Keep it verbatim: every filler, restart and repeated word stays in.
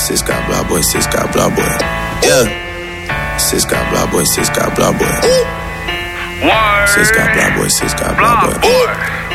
Sis got blah boy, sis got blah boy. Yeah. Sis got blah boy, sis got blah boy. Sis got blah boy, sis got blah boy.